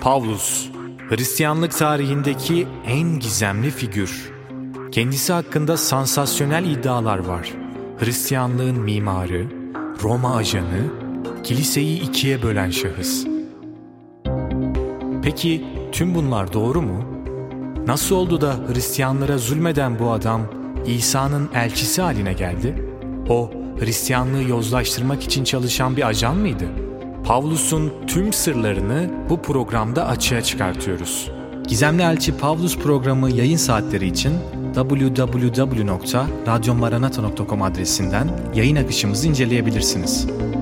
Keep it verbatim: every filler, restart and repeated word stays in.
Pavlus, Hristiyanlık tarihindeki en gizemli figür. Kendisi hakkında sansasyonel iddialar var. Hristiyanlığın mimarı, Roma ajanı, kiliseyi ikiye bölen şahıs. Peki tüm bunlar doğru mu? Nasıl oldu da Hristiyanlara zulmeden bu adam İsa'nın elçisi haline geldi? O, Hristiyanlığı yozlaştırmak için çalışan bir ajan mıydı? Pavlus'un tüm sırlarını bu programda açığa çıkartıyoruz. Gizemli Elçi Pavlus programı yayın saatleri için double-u double-u double-u nokta radyo maranatha nokta com adresinden yayın akışımızı inceleyebilirsiniz.